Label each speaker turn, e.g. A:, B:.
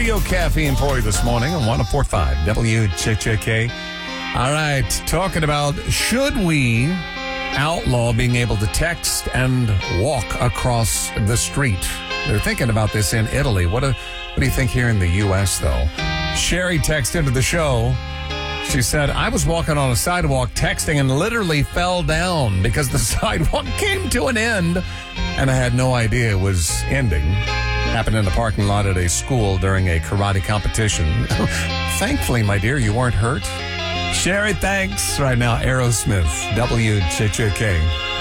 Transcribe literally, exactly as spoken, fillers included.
A: audio caffeine for you this morning on one oh four point five W J J K. All right, talking about should we outlaw being able to text and walk across the street? They're thinking about this in Italy. What, a, what do you think here in the U S, though? Sherry texted into the show. She said, I was walking on a sidewalk texting and literally fell down because the sidewalk came to an end and I had no idea it was ending. Happened in the parking lot at a school during a karate competition. Thankfully, my dear, you weren't hurt. Sherry, thanks. Right now, Aerosmith, W J J K.